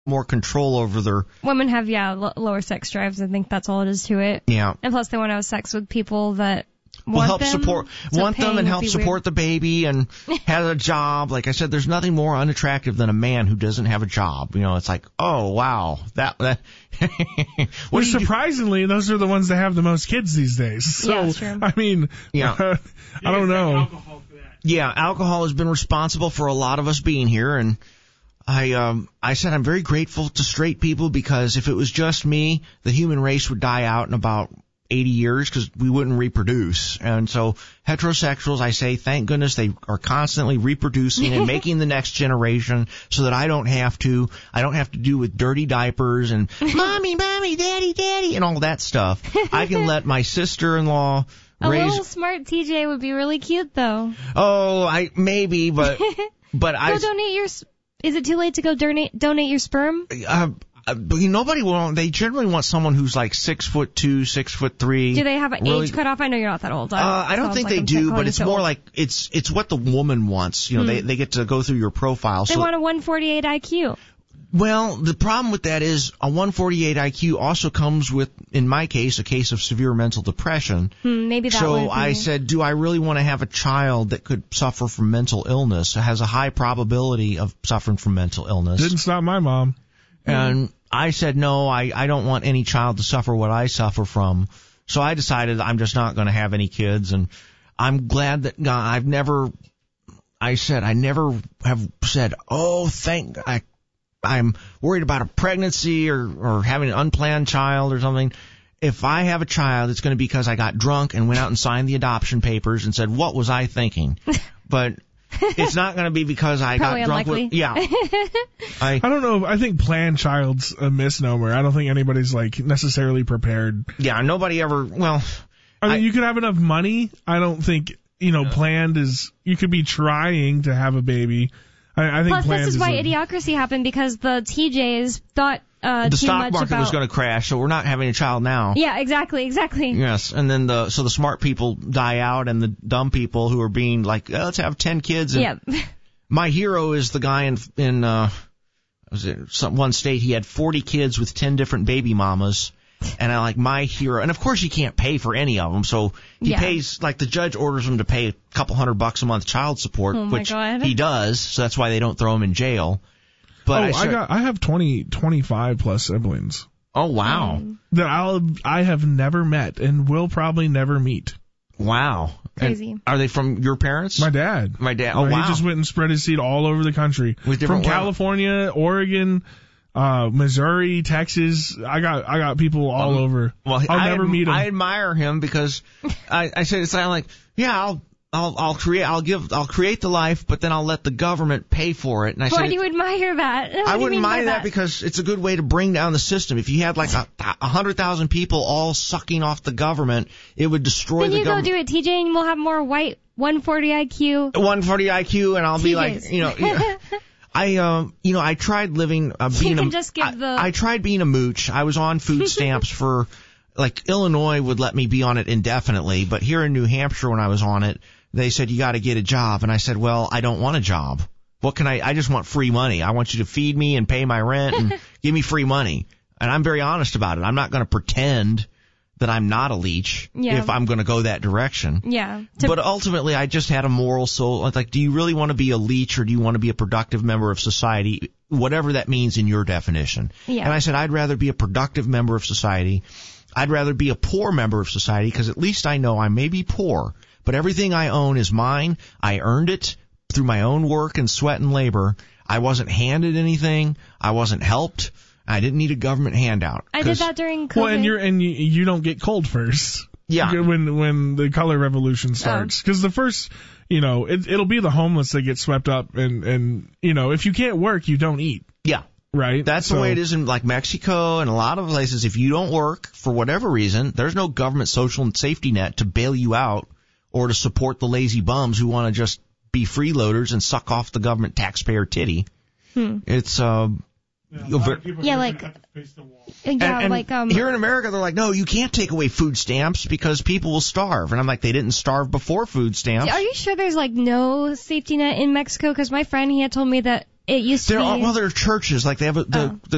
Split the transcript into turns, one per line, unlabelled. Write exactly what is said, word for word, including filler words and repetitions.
more control over their...
Women have, yeah, l- lower sex drives. I think that's all it is to it.
Yeah.
And plus they want to have sex with people that
Well,
want
help
them.
support,
So
want them
paying
and
would
help
be
support
weird.
the baby and have a job. Like I said, there's nothing more unattractive than a man who doesn't have a job. You know, it's like, oh, wow, that, that, what
Well,
do you do?
surprisingly, those are the ones that have the most kids these days. So,
Yeah, that's true.
I mean,
Yeah.
uh, I don't know.
Alcohol for that.
Yeah, alcohol has been responsible for a lot of us being here, and I um I said I'm very grateful to straight people, because if it was just me, the human race would die out in about eighty years because we wouldn't reproduce. And so heterosexuals, I say, thank goodness they are constantly reproducing and making the next generation so that I don't have to. I don't have to do with dirty diapers and mommy, mommy, daddy, daddy, and all that stuff. I can let my sister-in-law
A
raise...
little smart T J would be really cute, though.
Oh, I maybe, but but I...
Go donate your... s- Is it too late to go donate donate your sperm?
Uh, uh, but nobody will. They generally want someone who's like six foot two, six foot three.
Do they have an
really,
age cutoff? I know you're not that old.
Uh, I don't
sounds
think
like
they
I'm
do,
calling
but
you
it's
so
more
old.
like it's it's what the woman wants. You know,
Hmm.
they they get to go through your profile.
They
so,
want a one forty-eight I Q.
well, the problem with that is a one forty-eight I Q also comes with, in my case, a case of severe mental depression.
Hmm, maybe that
So
would be.
I said, do I really want to have a child that could suffer from mental illness? It has a high probability of suffering from mental illness.
Didn't stop my mom.
And I said, no, I, I don't want any child to suffer what I suffer from. So I decided I'm just not going to have any kids. And I'm glad that God, I've never, I said, I never have said, oh, thank I, I'm worried about a pregnancy or, or having an unplanned child or something. If I have a child, it's going to be because I got drunk and went out and signed the adoption papers and said, what was I thinking? But it's not going to be because I
Probably
got drunk
unlikely.
with, yeah. I,
I don't know. I think planned child's a misnomer. I don't think anybody's like necessarily prepared.
yeah, nobody ever, well,
I mean,
I-
you could have enough money. I don't think, you know, planned is, you could be trying to have a baby. I, I think
Plus,
planned
this is why
a,
idiocracy happened, because the T Js thought uh,
the
too
stock
much
market
about.
was going to crash, so we're not having a child now.
Yeah, exactly, exactly.
Yes, and then the so the smart people die out, and the dumb people who are being like, oh, let's have ten kids. And
Yeah.
my hero is the guy in in uh, was it some one state? He had forty kids with ten different baby mamas. And I like my hero, and of course he can't pay for any of them, so he
Yeah.
pays, like the judge orders him to pay a couple hundred bucks a month child support,
Oh my
which
God.
he does, so that's why they don't throw him in jail. But
oh,
I,
I,
start-
got, I have twenty, twenty-five plus siblings
oh wow,
Mm.
that I'll, I have never met and will probably never meet.
wow.
Crazy.
And are they from your parents?
My dad.
My dad. Oh
Uh,
wow.
He just went and spread his seed all over the country.
With
From
different women.
California, Oregon, uh, Missouri, Texas. I got I got people all
Um,
over.
Well,
I'll
I
never
adm-
meet him.
I admire him because I, I said it's kind of like, yeah, I'll, I'll, I'll create, I'll give, I'll create the life, but then I'll let the government pay for it. And I
Why
said,
do you admire that? What do
I
you
wouldn't
mean by
mind that because it's a good way to bring down the system. If you had like a, a hundred thousand people all sucking off the government, it would destroy
Then
the
you go
government.
do it, T J, and we'll have more white one forty I Q.
one forty I Q, and I'll be
T Js.
like, you know, yeah. I um, you know, I tried living, uh, being
can
a,
just give
I,
the-
I tried being a mooch. I was on food stamps for, like, Illinois would let me be on it indefinitely, but here in New Hampshire when I was on it, they said you got to get a job, and I said, well, I don't want a job. What can I? I just want free money. I want you to feed me and pay my rent and give me free money. And I'm very honest about it. I'm not going to pretend that I'm not a leech
Yeah.
if I'm going to go that direction.
Yeah. To-
But ultimately, I just had a moral soul. Like, do you really want to be a leech or do you want to be a productive member of society? Whatever that means in your definition.
Yeah.
And I said, I'd rather be a productive member of society. I'd rather be a poor member of society because at least I know I may be poor, but everything I own is mine. I earned it through my own work and sweat and labor. I wasn't handed anything. I wasn't helped. I didn't need a government handout.
I did
'Cause-
that during COVID.
well, and you're and you, you don't get cold first.
Yeah.
When when the color revolution starts, because the first, you know, it, it'll be the homeless that get swept up, and and you know, if you can't work, you don't eat.
Yeah.
Right.
That's
So-
the way it is in like Mexico and a lot of places. If you don't work for whatever reason, there's no government social and safety net to bail you out or to support the lazy bums who want to just be freeloaders and suck off the government taxpayer titty.
Hmm.
It's uh,
Yeah, a
you'll
lot
ver-
of people
Yeah,
are
like-
gonna have to face the wall.
yeah,
and, and
like um.
here in America, they're like, no, you can't take away food stamps because people will starve. And I'm like, they didn't starve before food stamps.
Are you sure there's like no safety net in Mexico? Because my friend, he had told me that it used to
There
be.
are, well, there are churches, like they have a, the,
Oh.
the